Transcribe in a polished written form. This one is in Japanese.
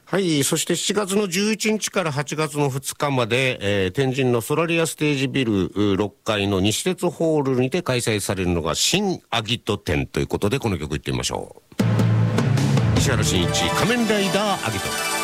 はい、そして7月の11日から8月の2日まで、天神のソラリアステージビル6階の西鉄ホールにて開催されるのが新アギト展ということで、この曲いってみましょう。石原慎一仮面ライダーアギト。